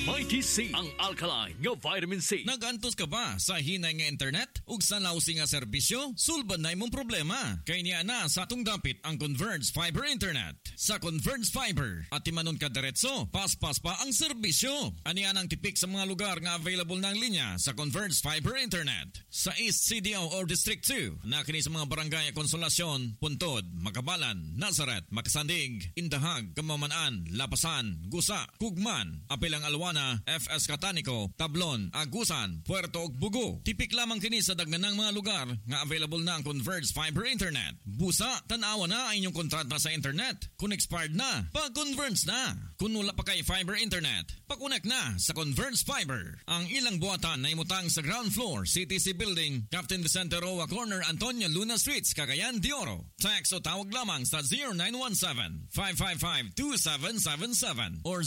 Mighty C, ang alkaline nga vitamin C. Nagantos ka ba sa hinay nga internet? Ug sa lausi nga serbisyo? Sulban na imong problema. Kay niya na sa atong dapit ang Converge Fiber Internet. Sa Converge Fiber, at timanon ka diretso, paspas pa ang serbisyo. Aniya ang tipik sa mga lugar nga available ng linya sa Converge Fiber Internet. Sa East CDO or District 2, na kini sa mga barangay Konsolasyon, Puntod, Makabalan, Nazaret, Makasandig, Indahag, Kamamanaan, Lapasan, Gusa, Kugman, Apilang Alwana, FS Catanico, Tablon, Agusan, Puerto ug Bugo. Tipik lamang kini sa daghanang mga lugar nga available na ang Converge Fiber Internet. Busa, tanawa na ang inyong kontrata sa internet. Kung expired na, pag-converge na. Kung wala pa kay Fiber Internet, pakunek na sa Converge Fiber. Ang ilang buhatan na imutang sa ground floor, CTC Building, Captain Vicente Roa Corner, Antonio Luna Streets, Cagayan de Oro. Text o tawag lamang sa 0917-555-2777 or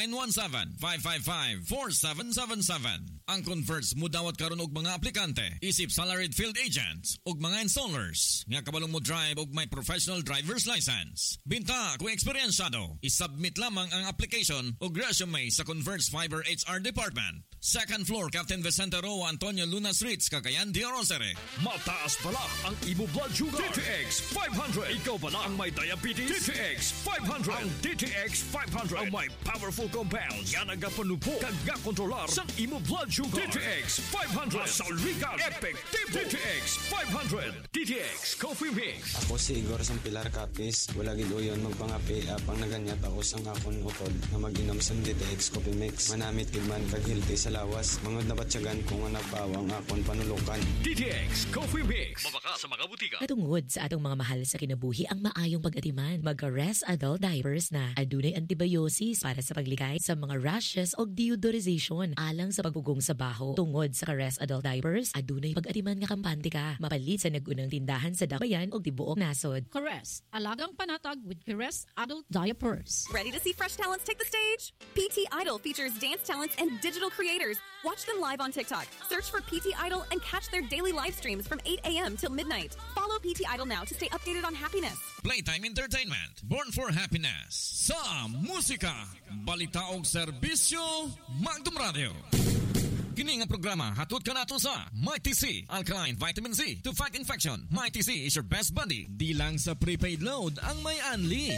0917-555-4777. Ang Converge mudawat karon og mga aplikante, isip salaried field agents ug mga installers nga kabalong mo drive og may professional driver's license. Binta kung eksperyensyado, isubmit lamang ang application ug resume sa Converge Fiber HR Department. Second floor, Captain Vicente Roa, Antonio Luna Streets, Cagayan de Oro. Mataas pala ang imo blood sugar. DTX 500. Ikaw pala ang may diabetes. DTX 500. Ang DTX 500 ang may powerful compounds nga nagapanupo kag kontrolar sa imo blood sugar. DTX 500. Masalrikan. Effective. DTX 500. DTX Coffee Mix. Ako si Igor Sampilar Capis. Wala gid uyon magpangapi apang naganyat ako sang akon utod na mag-inom sa DTX Coffee Mix. Manamit gid man kag healthy sa lawas. Mangod na batyagan kung nga nagpawang akon panulukan. DTX Coffee Mix. Mabaka sa mga butika. Katungod sa atong mga mahal sa kinabuhi ang maayong pag-atiman. Mag-Rest Adult Diapers na. Adunay antibiosis para sa pagligay sa mga rashes o deodorization alang sa pagugong sa baho. Tungod sa Rest Adult Diapers, adunay pag-atiman nga kampante ka. Mapalit sa nagunang tindahan sa Dabayan o tibuok nasod. Caress, alagang panatag with Caress Adult Diapers. Ready to see fresh talents take the stage? PT Idol features dance talents and digital creators. Watch them live on TikTok. Search for PT Idol and catch their daily live streams from 8 a.m. till midnight. Follow PT Idol now to stay updated on happiness. Playtime Entertainment, born for happiness. Sa musika, balita og serbisyo, Magdum Radio. Kini nga programa hatod ka nato sa Mighty C, alkaline vitamin C to fight infection. Mighty C is your best buddy. Di lang sa prepaid load ang may unli.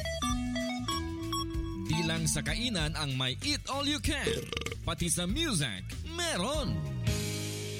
Di lang sa kainan ang may eat all you can. Pati sa music, meron.